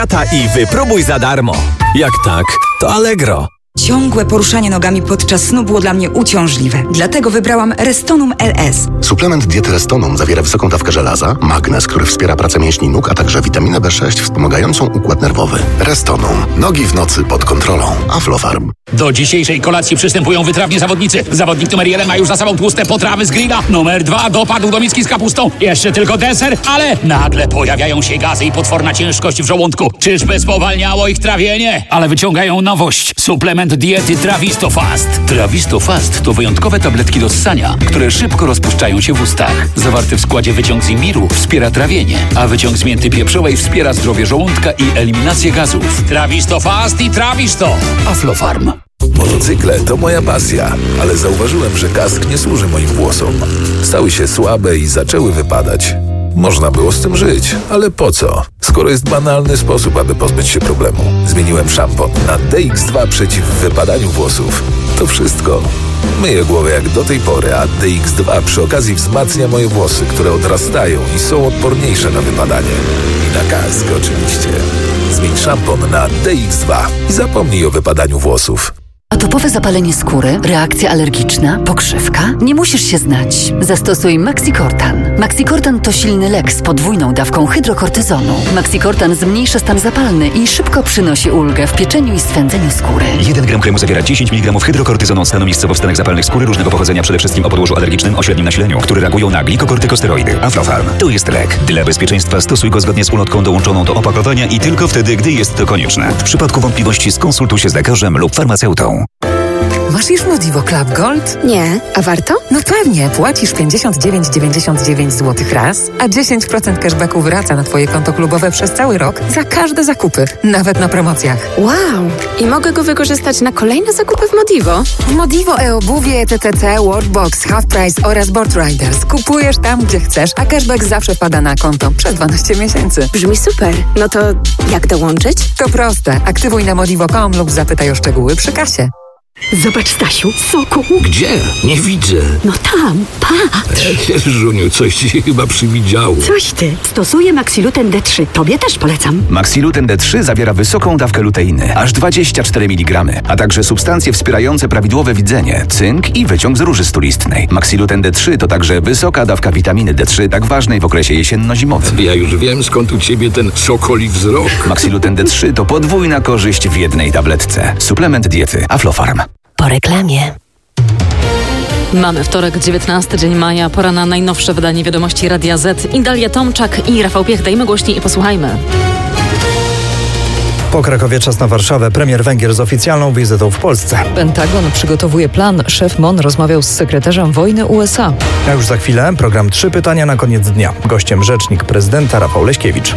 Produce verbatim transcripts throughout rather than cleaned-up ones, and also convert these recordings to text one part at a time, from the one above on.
I wypróbuj za darmo. Jak tak, to Allegro. Ciągłe poruszanie nogami podczas snu było dla mnie uciążliwe. Dlatego wybrałam Restonum L S. Suplement diety Restonum zawiera wysoką dawkę żelaza, magnez, który wspiera pracę mięśni nóg, a także witaminę B sześć wspomagającą układ nerwowy. Restonum. Nogi w nocy pod kontrolą. Aflofarm. Do dzisiejszej kolacji przystępują wytrawni zawodnicy. Zawodnik numer jeden ma już za sobą tłuste potrawy z grilla. Numer dwa dopadł do miski z kapustą. Jeszcze tylko deser, ale nagle pojawiają się gazy i potworna ciężkość w żołądku. Czyżby spowalniało ich trawienie? Ale wyciągają nowość. Suplement diety Trawisto Fast. Trawisto Fast to wyjątkowe tabletki do ssania, które szybko rozpuszczają się w ustach. Zawarty w składzie wyciąg z imbiru wspiera trawienie, a wyciąg z mięty pieprzowej wspiera zdrowie żołądka i eliminację gazów. Trawisto Fast i Trawisto. Aflofarm. Motocykle to moja pasja, ale zauważyłem, że kask nie służy moim włosom. Stały się słabe i zaczęły wypadać. Można było z tym żyć, ale po co? Skoro jest banalny sposób, aby pozbyć się problemu. Zmieniłem szampon na D X dwa przeciw wypadaniu włosów. To wszystko. Myję głowę jak do tej pory, a D X dwa przy okazji wzmacnia moje włosy, które odrastają i są odporniejsze na wypadanie. I na kask oczywiście. Zmień szampon na D X dwa i zapomnij o wypadaniu włosów. Atopowe zapalenie skóry, reakcja alergiczna, pokrzywka? Nie musisz się znać. Zastosuj Maxicortan. Maxicortan to silny lek z podwójną dawką hydrokortyzonu. Maxicortan zmniejsza stan zapalny i szybko przynosi ulgę w pieczeniu i swędzeniu skóry. jeden gram kremu zawiera dziesięć miligramów hydrokortyzonu stanu miejscowo w stanach zapalnych skóry różnego pochodzenia, przede wszystkim o podłożu alergicznym o średnim nasileniu, które reagują na glikokortykosteroidy. Aflofarm. To jest lek. Dla bezpieczeństwa stosuj go zgodnie z ulotką dołączoną do opakowania i tylko wtedy, gdy jest to konieczne. W przypadku wątpliwości skonsultuj się z lekarzem lub farmaceutą. Masz już Modivo Club Gold? Nie, a warto? No pewnie, płacisz pięćdziesiąt dziewięć dziewięćdziesiąt dziewięć złotych raz, a dziesięć procent cashbacku wraca na twoje konto klubowe przez cały rok za każde zakupy, nawet na promocjach. Wow! I mogę go wykorzystać na kolejne zakupy w Modivo? W Modivo e-obuwie, T T C, Watchbox, Half Price oraz Board Riders. Kupujesz tam, gdzie chcesz, a cashback zawsze wpada na konto przez dwanaście miesięcy. Brzmi super. No to jak dołączyć? To proste. Aktywuj na modivo kropka com lub zapytaj o szczegóły przy kasie. Zobacz, Stasiu, soku. Gdzie? Nie widzę. No tam, patrz. Żuniu, coś ci się chyba przywidziało. Coś ty. Stosuję Maxiluten D trzy. Tobie też polecam. Maxiluten D trzy zawiera wysoką dawkę luteiny, aż dwadzieścia cztery miligramy, a także substancje wspierające prawidłowe widzenie, cynk i wyciąg z róży stulistnej. Maxiluten D trzy to także wysoka dawka witaminy D trzy, tak ważnej w okresie jesienno-zimowym. Ja już wiem, skąd u ciebie ten sokoli wzrok. Maxiluten D trzy to podwójna korzyść w jednej tabletce. Suplement diety Aflofarm. Po reklamie. Mamy wtorek, dziewiętnasty dzień maja, pora na najnowsze wydanie Wiadomości Radia Z. Indalia Tomczak i Rafał Piech. Dajmy głośniej i posłuchajmy. Po Krakowie czas na Warszawę. Premier Węgier z oficjalną wizytą w Polsce. Pentagon przygotowuje plan. Szef M O N rozmawiał z sekretarzem wojny U S A. A już za chwilę program Trzy pytania na koniec dnia. Gościem rzecznik prezydenta Rafał Leśkiewicz.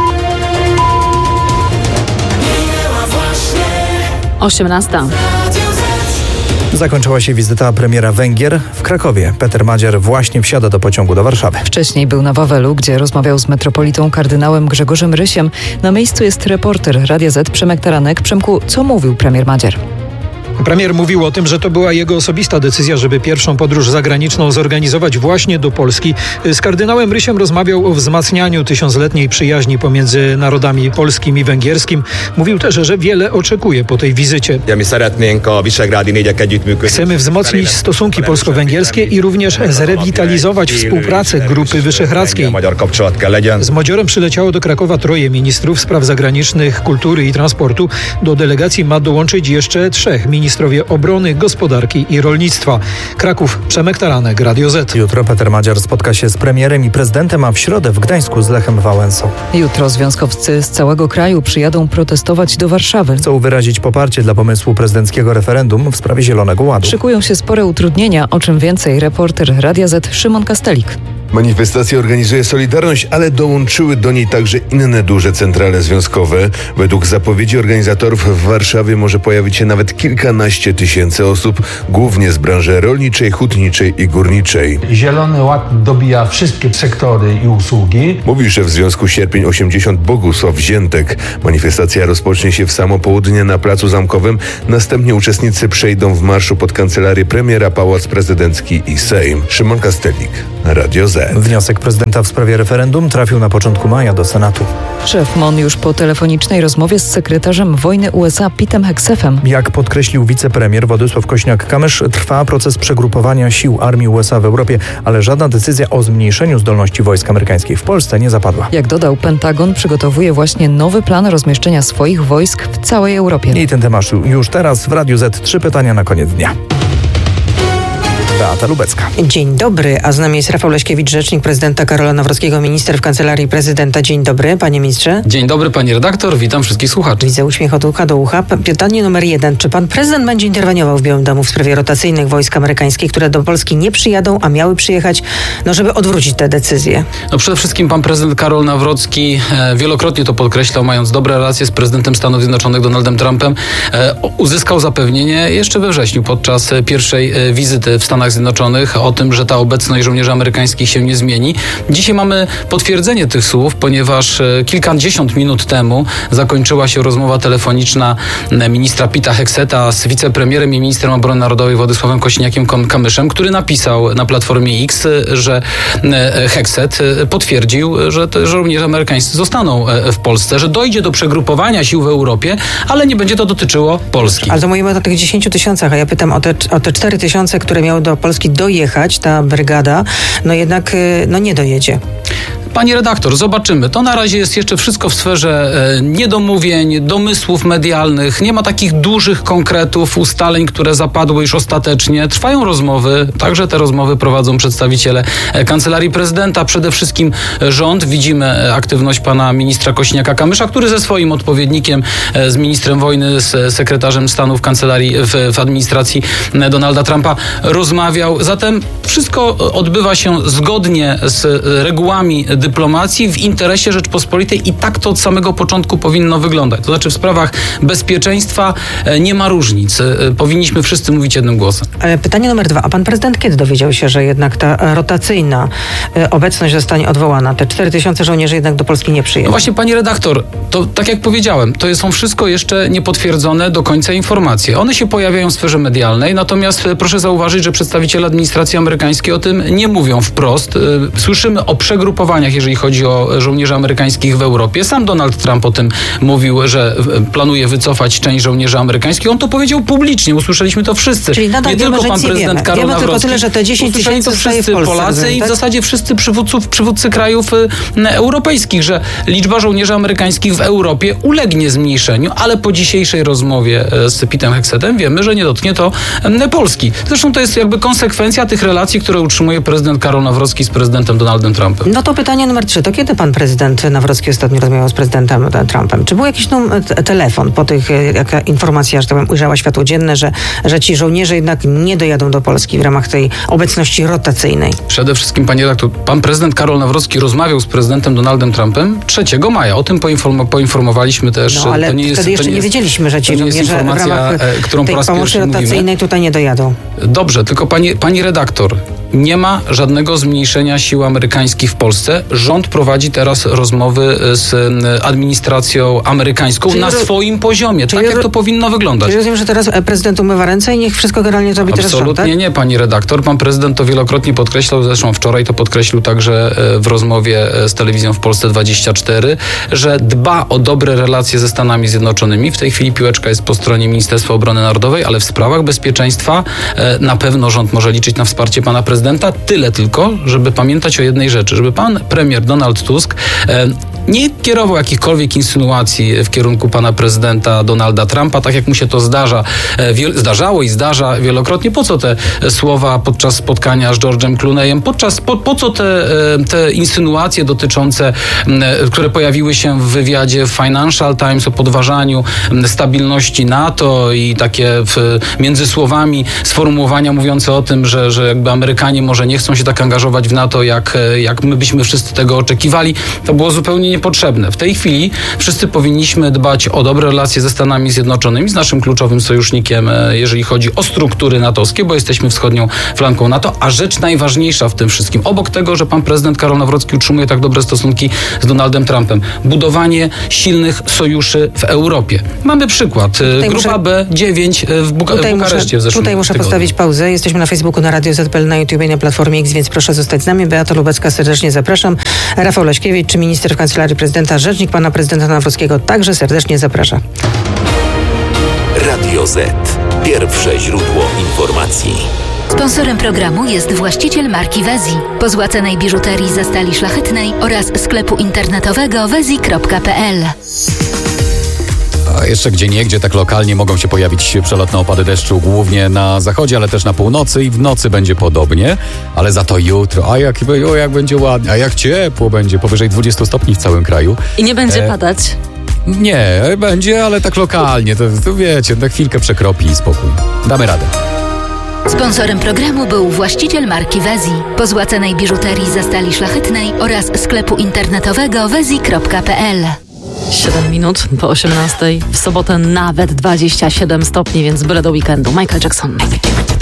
osiemnasta. Zakończyła się wizyta premiera Węgier w Krakowie. Peter Madziar właśnie wsiada do pociągu do Warszawy. Wcześniej był na Wawelu, gdzie rozmawiał z metropolitą kardynałem Grzegorzem Rysiem. Na miejscu jest reporter Radia Z Przemek Taranek. Przemku, co mówił premier Madziar? Premier mówił o tym, że to była jego osobista decyzja, żeby pierwszą podróż zagraniczną zorganizować właśnie do Polski. Z kardynałem Rysiem rozmawiał o wzmacnianiu tysiącletniej przyjaźni pomiędzy narodami polskim i węgierskim. Mówił też, że wiele oczekuje po tej wizycie. Chcemy wzmocnić stosunki polsko-węgierskie i również zrewitalizować współpracę Grupy Wyszehradzkiej. Z Modziorem przyleciało do Krakowa troje ministrów spraw zagranicznych, kultury i transportu. Do delegacji ma dołączyć jeszcze trzech ministrów. Ministrowie obrony, gospodarki i rolnictwa. Kraków, Przemek Taranek, Radio Z. Jutro Peter Madziar spotka się z premierem i prezydentem, a w środę w Gdańsku z Lechem Wałęsą. Jutro związkowcy z całego kraju przyjadą protestować do Warszawy. Chcą wyrazić poparcie dla pomysłu prezydenckiego referendum w sprawie Zielonego Ładu. Szykują się spore utrudnienia, o czym więcej reporter Radia Z Szymon Kastelik. Manifestację organizuje Solidarność, ale dołączyły do niej także inne duże centrale związkowe. Według zapowiedzi organizatorów w Warszawie może pojawić się nawet kilkanaście tysięcy osób, głównie z branży rolniczej, hutniczej i górniczej. Zielony Ład dobija wszystkie sektory i usługi. Mówi szef Związku Sierpień osiemdziesiąt Bogusław Ziętek. Manifestacja rozpocznie się w samo południe na Placu Zamkowym. Następnie uczestnicy przejdą w marszu pod kancelarię premiera, Pałac Prezydencki i Sejm. Szymon Kastelik. Radio Z. Wniosek prezydenta w sprawie referendum trafił na początku maja do Senatu. Szef M O N już po telefonicznej rozmowie z sekretarzem wojny U S A Petem Hegsethem. Jak podkreślił wicepremier Władysław Kośniak-Kamysz, trwa proces przegrupowania sił armii U S A w Europie, ale żadna decyzja o zmniejszeniu zdolności wojsk amerykańskich w Polsce nie zapadła. Jak dodał, Pentagon przygotowuje właśnie nowy plan rozmieszczenia swoich wojsk w całej Europie. I ten temat już teraz w Radiu Z. Trzy pytania na koniec dnia. Beata Lubecka. Dzień dobry, a z nami jest Rafał Leśkiewicz, rzecznik prezydenta Karola Nawrockiego, minister w Kancelarii Prezydenta. Dzień dobry, panie ministrze. Dzień dobry, pani redaktor, witam wszystkich słuchaczy. Widzę uśmiech od ucha do ucha. Pytanie numer jeden. Czy pan prezydent będzie interweniował w Białym Domu w sprawie rotacyjnych wojsk amerykańskich, które do Polski nie przyjadą, a miały przyjechać, no żeby odwrócić te decyzje? No przede wszystkim pan prezydent Karol Nawrocki e, wielokrotnie to podkreślał, mając dobre relacje z prezydentem Stanów Zjednoczonych Donaldem Trumpem, e, uzyskał zapewnienie jeszcze we wrześniu podczas e, pierwszej e, wizyty w Stanach Zjednoczonych o tym, że ta obecność żołnierzy amerykańskich się nie zmieni. Dzisiaj mamy potwierdzenie tych słów, ponieważ kilkadziesiąt minut temu zakończyła się rozmowa telefoniczna ministra Peta Hegsetha z wicepremierem i ministrem obrony narodowej Władysławem Kośniakiem-Kamyszem, który napisał na Platformie X, że Hegseth potwierdził, że te żołnierze amerykańscy zostaną w Polsce, że dojdzie do przegrupowania sił w Europie, ale nie będzie to dotyczyło Polski. Ale to mówimy o tych dziesięciu tysiącach, a ja pytam o te, o te cztery tysiące, które miały do Polski dojechać, ta brygada, no jednak no nie dojedzie. Pani redaktor, zobaczymy. To na razie jest jeszcze wszystko w sferze e, niedomówień, domysłów medialnych. Nie ma takich dużych konkretów, ustaleń, które zapadły już ostatecznie. Trwają rozmowy, także te rozmowy prowadzą przedstawiciele e, Kancelarii Prezydenta, przede wszystkim e, rząd. Widzimy e, aktywność pana ministra Kośniaka-Kamysza, który ze swoim odpowiednikiem, e, z ministrem wojny, z sekretarzem stanu w Kancelarii, w, w administracji e, Donalda Trumpa rozmawiał. Zatem wszystko odbywa się zgodnie z e, regułami dyplomacji w interesie Rzeczpospolitej i tak to od samego początku powinno wyglądać. To znaczy w sprawach bezpieczeństwa nie ma różnic. Powinniśmy wszyscy mówić jednym głosem. Pytanie numer dwa. A pan prezydent kiedy dowiedział się, że jednak ta rotacyjna obecność zostanie odwołana? Te cztery tysiące żołnierzy jednak do Polski nie przyjedzie. No właśnie, pani redaktor, to tak jak powiedziałem, to są wszystko jeszcze niepotwierdzone do końca informacje. One się pojawiają w sferze medialnej, natomiast proszę zauważyć, że przedstawiciele administracji amerykańskiej o tym nie mówią wprost. Słyszymy o przegrupowaniach, jeżeli chodzi o żołnierzy amerykańskich w Europie. Sam Donald Trump o tym mówił, że planuje wycofać część żołnierzy amerykańskich. On to powiedział publicznie. Usłyszeliśmy to wszyscy. Czyli nadal nie wiemy, tylko pan że prezydent Karol wiemy Nawrocki. Tylko tyle, że te dziesięć tysięcy to wszyscy w Polsce, Polacy tak? i w zasadzie wszyscy przywódców, przywódcy krajów y, europejskich, że liczba żołnierzy amerykańskich w Europie ulegnie zmniejszeniu, ale po dzisiejszej rozmowie z Petem Hegsethem wiemy, że nie dotknie to y, Polski. Zresztą to jest jakby konsekwencja tych relacji, które utrzymuje prezydent Karol Nawrocki z prezydentem Donaldem Trumpem. No to pytanie numer trzy. To kiedy pan prezydent Nawrocki ostatnio rozmawiał z prezydentem Trumpem? Czy był jakiś no, telefon po tych, jaka informacja, że tak powiem, ujrzała światło dzienne, że, że ci żołnierze jednak nie dojadą do Polski w ramach tej obecności rotacyjnej? Przede wszystkim, panie redaktor, pan prezydent Karol Nawrocki rozmawiał z prezydentem Donaldem Trumpem trzeciego maja. O tym poinform- poinformowaliśmy też. No ale to nie jest, wtedy jeszcze to nie, nie wiedzieliśmy, że ci żołnierze w ramach którą tej po raz pomocy rotacyjnej mówimy. tutaj nie dojadą. Dobrze, tylko pani, pani redaktor, nie ma żadnego zmniejszenia sił amerykańskich w Polsce. Rząd prowadzi teraz rozmowy z administracją amerykańską czyli na ro... swoim poziomie, tak jak to powinno wyglądać. Czyli rozumiem, że teraz prezydent umywa ręce i niech wszystko generalnie zrobi teraz rząd, tak? Absolutnie nie, pani redaktor. Pan prezydent to wielokrotnie podkreślał, zresztą wczoraj to podkreślił także w rozmowie z telewizją w Polsce dwadzieścia cztery, że dba o dobre relacje ze Stanami Zjednoczonymi. W tej chwili piłeczka jest po stronie Ministerstwa Obrony Narodowej, ale w sprawach bezpieczeństwa na pewno rząd może liczyć na wsparcie pana prezydenta. Tyle tylko, żeby pamiętać o jednej rzeczy, żeby pan premier Donald Tusk e, nie kierował jakichkolwiek insynuacji w kierunku pana prezydenta Donalda Trumpa, tak jak mu się to zdarza, e, wie, zdarzało i zdarza wielokrotnie. Po co te słowa podczas spotkania z George'em Clooneyem? Podczas, po, po co te, e, te insynuacje dotyczące, e, które pojawiły się w wywiadzie w Financial Times o podważaniu stabilności NATO i takie w, między słowami sformułowania mówiące o tym, że, że jakby Amerykanie może nie chcą się tak angażować w NATO, jak, jak my byśmy wszyscy tego oczekiwali. To było zupełnie niepotrzebne. W tej chwili wszyscy powinniśmy dbać o dobre relacje ze Stanami Zjednoczonymi, z naszym kluczowym sojusznikiem, jeżeli chodzi o struktury natowskie, bo jesteśmy wschodnią flanką NATO, a rzecz najważniejsza w tym wszystkim, obok tego, że pan prezydent Karol Nawrocki utrzymuje tak dobre stosunki z Donaldem Trumpem, budowanie silnych sojuszy w Europie. Mamy przykład. Tutaj Grupa muszę, B dziewięć w, Buka- w Bukareszcie muszę, w zeszłym Tutaj muszę tygodniu. postawić pauzę. Jesteśmy na Facebooku, na Radio Z P L, na YouTube YouTubie na Platformie X, więc proszę zostać z nami. Beata Lubecka, serdecznie zapraszam. Rafał Leśkiewicz, czy minister w Kancelarii Prezydenta, rzecznik pana prezydenta Nawrockiego, także serdecznie zaprasza. Radio Z. Pierwsze źródło informacji. Sponsorem programu jest właściciel marki Wezi, pozłacanej biżuterii ze stali szlachetnej oraz sklepu internetowego wezi kropka pe el. A jeszcze gdzieniegdzie tak lokalnie mogą się pojawić przelotne opady deszczu, głównie na zachodzie, ale też na północy i w nocy będzie podobnie, ale za to jutro, a jak, o, jak będzie ładnie, a jak ciepło będzie, powyżej dwudziestu stopni w całym kraju. I nie będzie e... padać? Nie, będzie, ale tak lokalnie, to, to wiecie, na chwilkę przekropi i spokój. Damy radę. Sponsorem programu był właściciel marki Wezi, pozłacanej biżuterii ze stali szlachetnej oraz sklepu internetowego wezi kropka pe el. siedem minut po osiemnastej. W sobotę nawet dwadzieścia siedem stopni, więc byle do weekendu. Michael Jackson.